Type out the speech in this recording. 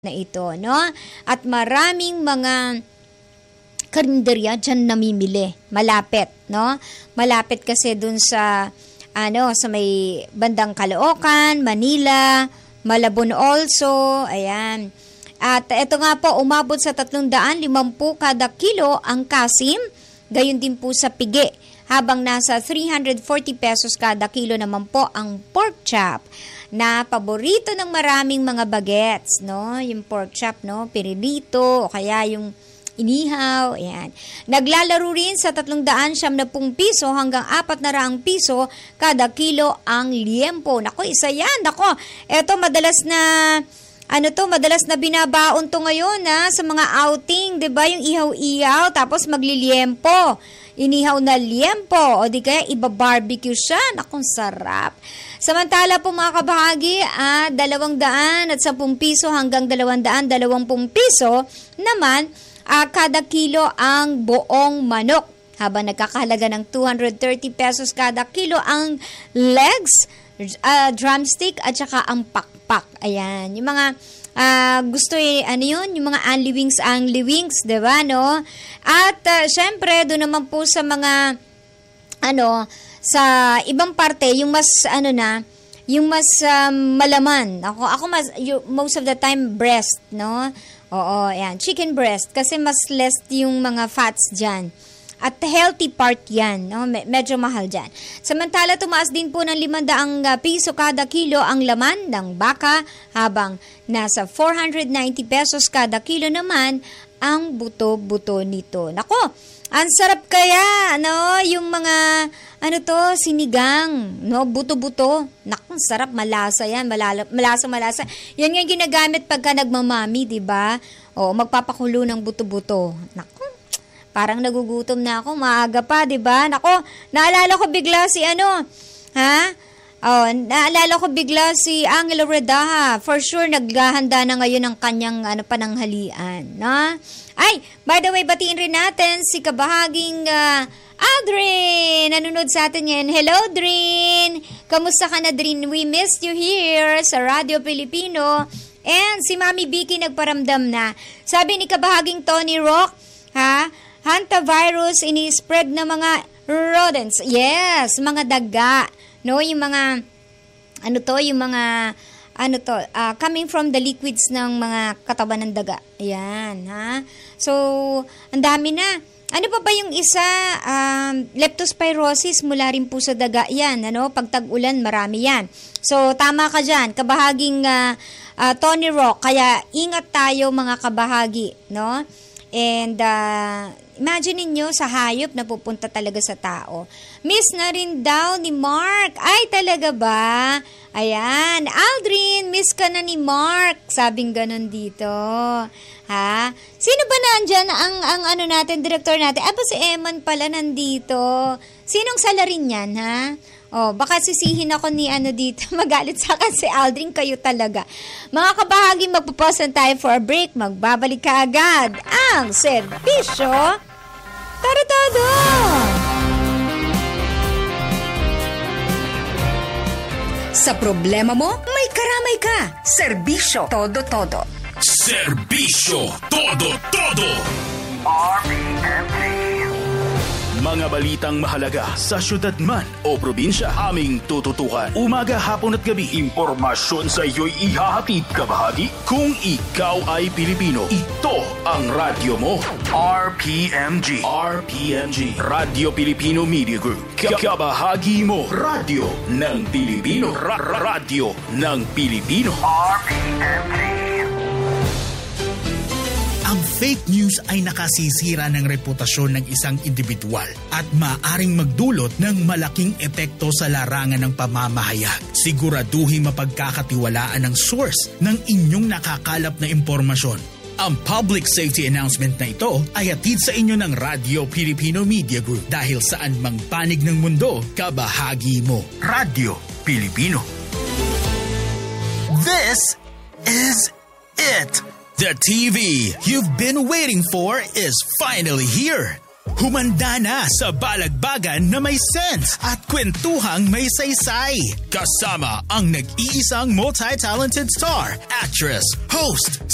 na ito, no? At maraming mga karinderya dyan namimili. Malapit, no? Malapit kasi dun sa, sa may bandang Caloocan, Manila, Malabon also, ayan. At ito nga po, umabot sa 350 kada kilo ang kasim, gayon din po sa pigi, habang nasa 340 pesos kada kilo naman po ang pork chop, na paborito ng maraming mga bagets, no? Yung pork chop, no? Pirilito, o kaya yung inihaw, ayan. Naglalaro rin sa 370 piso hanggang 400 piso kada kilo ang liempo. Nako, isa yan. Nako, eto madalas na binabaon to ngayon sa mga outing, 'di ba? Yung ihaw-ihaw tapos magliliempo. Inihaw na liempo o di kaya iba-barbecue siya. Naku, sarap. Samantala po mga kabahagi, 210 piso hanggang 220 piso naman kada kilo ang buong manok. Habang nagkakahalaga ng 230 pesos kada kilo ang legs, drumstick at saka ang pakpak. Ayan, yung mga gusto yung mga only wings, 'di ba, no? At syempre, doon naman po sa mga sa ibang parte, yung mas yung mas malaman. Ako most of the time breast, no? Oo, ayan, chicken breast kasi mas less yung mga fats diyan. At healthy part yan, no? Medyo mahal dyan. Samantala, tumaas din po ng 500 piso kada kilo ang laman ng baka, habang nasa 490 pesos kada kilo naman ang buto-buto nito. Nako, ang sarap kaya, no? Yung mga, sinigang, no? Buto-buto. Nako, sarap, malasa yan, malasa. Yan yung ginagamit pagka nagmamami, diba? O, magpapakulo ng buto-buto. Nako, parang nagugutom na ako, maaga pa, 'di ba? Nako, naalala ko bigla si Angelo Redaha. For sure naghahanda na ngayon ng kanyang pananghalian, na. Ay, by the way, batiin rin natin si kabahaging Adrin. Nanonood sa atin ngayon. Hello, Drin. Kamusta ka na, Drin? We missed you here sa Radio Pilipino. And si Mami Vicky nagparamdam na. Sabi ni kabahaging Tony Rock, hantavirus ini-spread na mga rodents. Yes, mga daga. No, yung mga coming from the liquids ng mga katawan ng daga. Ayan, ha. So, ang dami na. Ano pa ba yung isa? Leptospirosis mula rin po sa daga yan. Pag tag-ulan, marami yan. So, tama ka dyan. Kabahaging Tony Rock. Kaya, ingat tayo mga kabahagi, no? And imagine niyo sa hayop na pupunta talaga sa tao. Miss na rin daw ni Mark. Ay, talaga ba? Ayan. Aldrin, miss ka na ni Mark. Sabing ganon dito. Ha? Sino ba nandyan ang natin, director natin? Ba si Eman pala nandito. Sinong salarin yan, ha? Baka sisihin ako ni dito. Magalit sa akin si Aldrin, kayo talaga. Mga kabahagi, magpapasan tayo for a break. Magbabalik ka agad ang serbisyo Todo-Todo. Sa problema mo, may karamay ka. Serbisyo Todo-Todo. Serbisyo Todo-Todo. RPMG. Mga balitang mahalaga sa syudad man o probinsya, aming tututukan. Umaga, hapon at gabi, impormasyon sa iyo'y ihahatid kabahagi. Kung ikaw ay Pilipino, ito ang radyo mo. RPMG. RPMG. Radio Filipino Media Group. Kabahagi mo. Radyo ng Pilipino. Radyo ng Pilipino. RPMG. Ang fake news ay nakasisira ng reputasyon ng isang individual at maaaring magdulot ng malaking epekto sa larangan ng pamamahayag. Siguraduhin mapagkakatiwalaan ang source ng inyong nakakalap na impormasyon. Ang public safety announcement na ito ay hatid sa inyo ng Radio Filipino Media Group dahil saan mang panig ng mundo, kabahagi mo. Radio Filipino. This is it. The TV you've been waiting for is finally here. Humanda na sa balagbagan na may sense at kwentuhang may saysay. Kasama ang nag-iisang multi-talented star, actress, host,